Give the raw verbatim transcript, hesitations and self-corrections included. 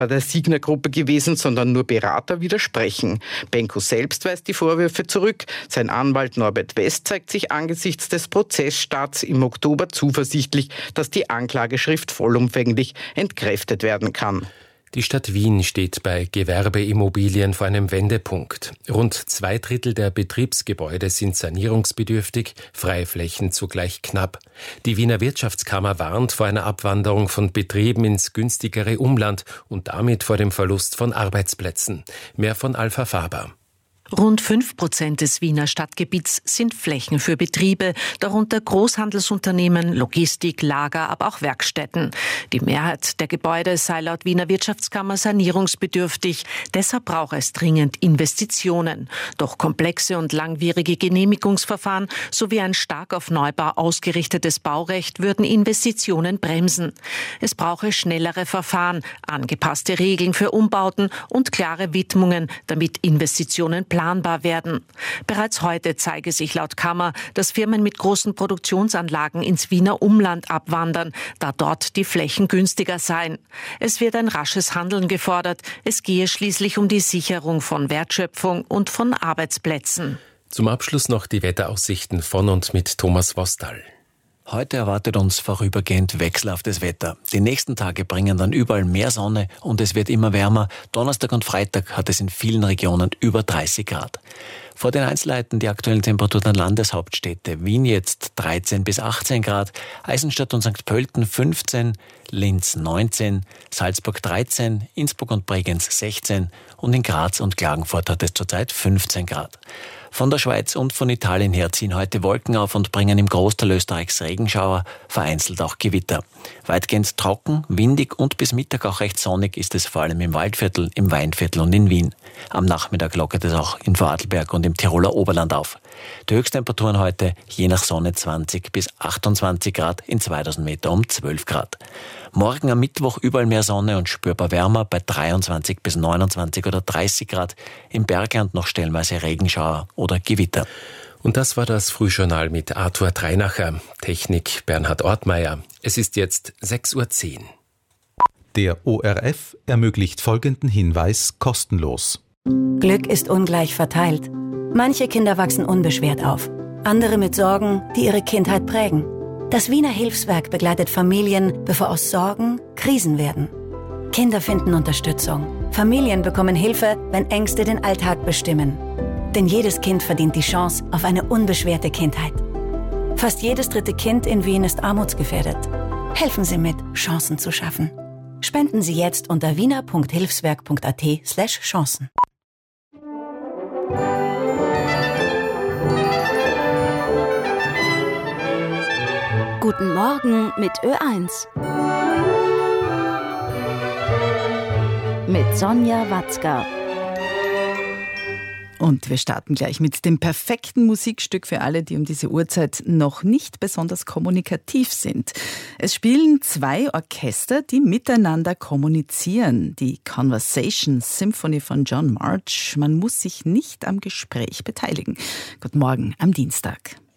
der Signa-Gruppe gewesen, sondern nur Berater widersprechen. Benko selbst weist die Vorwürfe zurück. Sein Anwalt Norbert West zeigt sich angesichts des Prozessstarts im Oktober zuversichtlich, dass die Anklageschrift vollumfänglich entkräftet werden kann. Die Stadt Wien steht bei Gewerbeimmobilien vor einem Wendepunkt. Rund zwei Drittel der Betriebsgebäude sind sanierungsbedürftig, freie Flächen zugleich knapp. Die Wiener Wirtschaftskammer warnt vor einer Abwanderung von Betrieben ins günstigere Umland und damit vor dem Verlust von Arbeitsplätzen. Mehr von Alpha Faber. Rund fünf Prozent des Wiener Stadtgebiets sind Flächen für Betriebe, darunter Großhandelsunternehmen, Logistik, Lager, aber auch Werkstätten. Die Mehrheit der Gebäude sei laut Wiener Wirtschaftskammer sanierungsbedürftig. Deshalb braucht es dringend Investitionen. Doch komplexe und langwierige Genehmigungsverfahren sowie ein stark auf Neubau ausgerichtetes Baurecht würden Investitionen bremsen. Es brauche schnellere Verfahren, angepasste Regeln für Umbauten und klare Widmungen, damit Investitionen planbar werden. Bereits heute zeige sich laut Kammer, dass Firmen mit großen Produktionsanlagen ins Wiener Umland abwandern, da dort die Flächen günstiger seien. Es wird ein rasches Handeln gefordert. Es gehe schließlich um die Sicherung von Wertschöpfung und von Arbeitsplätzen. Zum Abschluss noch die Wetteraussichten von und mit Thomas Wostal. Heute erwartet uns vorübergehend wechselhaftes Wetter. Die nächsten Tage bringen dann überall mehr Sonne und es wird immer wärmer. Donnerstag und Freitag hat es in vielen Regionen über dreißig Grad. Vor den Einzelheiten die aktuellen Temperaturen der Landeshauptstädte. Wien jetzt dreizehn bis achtzehn Grad, Eisenstadt und Sankt Pölten fünfzehn, Linz neunzehn, Salzburg dreizehn, Innsbruck und Bregenz sechzehn und in Graz und Klagenfurt hat es zurzeit fünfzehn Grad. Von der Schweiz und von Italien her ziehen heute Wolken auf und bringen im Großteil Österreichs Regenschauer, vereinzelt auch Gewitter. Weitgehend trocken, windig und bis Mittag auch recht sonnig ist es vor allem im Waldviertel, im Weinviertel und in Wien. Am Nachmittag lockert es auch in Vorarlberg und im Tiroler Oberland auf. Die Höchsttemperaturen heute je nach Sonne zwanzig bis achtundzwanzig Grad, in zweitausend Meter um zwölf Grad. Morgen am Mittwoch überall mehr Sonne und spürbar wärmer bei dreiundzwanzig bis neunundzwanzig oder dreißig Grad. Im Bergland noch stellenweise Regenschauer oder Gewitter. Und das war das Frühjournal mit Arthur Treinacher. Technik Bernhard Ortmeier. Es ist jetzt sechs Uhr zehn. Der O R F ermöglicht folgenden Hinweis kostenlos. Glück ist ungleich verteilt. Manche Kinder wachsen unbeschwert auf, andere mit Sorgen, die ihre Kindheit prägen. Das Wiener Hilfswerk begleitet Familien, bevor aus Sorgen Krisen werden. Kinder finden Unterstützung. Familien bekommen Hilfe, wenn Ängste den Alltag bestimmen. Denn jedes Kind verdient die Chance auf eine unbeschwerte Kindheit. Fast jedes dritte Kind in Wien ist armutsgefährdet. Helfen Sie mit, Chancen zu schaffen. Spenden Sie jetzt unter wiener punkt hilfswerk punkt a t slash Chancen. Guten Morgen mit Ö eins. Mit Sonja Watzger. Und wir starten gleich mit dem perfekten Musikstück für alle, die um diese Uhrzeit noch nicht besonders kommunikativ sind. Es spielen zwei Orchester, die miteinander kommunizieren. Die Conversation Symphony von John March. Man muss sich nicht am Gespräch beteiligen. Guten Morgen am Dienstag.